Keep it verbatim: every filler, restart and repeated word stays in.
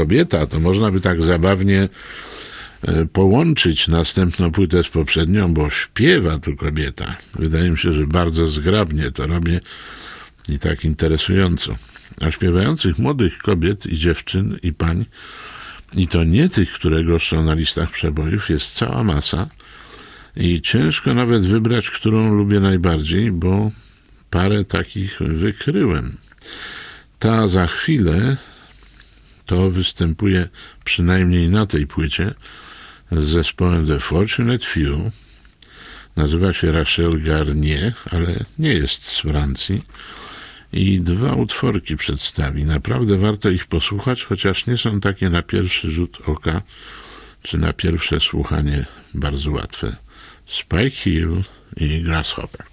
Kobieta, to można by tak zabawnie połączyć następną płytę z poprzednią, bo śpiewa tu kobieta. Wydaje mi się, że bardzo zgrabnie to robię i tak interesująco. A śpiewających młodych kobiet i dziewczyn i pań, i to nie tych, które goszczą na listach przebojów, jest cała masa i ciężko nawet wybrać, którą lubię najbardziej, bo parę takich wykryłem. Ta za chwilę to występuje przynajmniej na tej płycie z zespołem The Fortunate Few. Nazywa się Rachel Garnier, ale nie jest z Francji. I dwa utworki przedstawi. Naprawdę warto ich posłuchać, chociaż nie są takie na pierwszy rzut oka, czy na pierwsze słuchanie bardzo łatwe. Spike Hill i Grasshopper.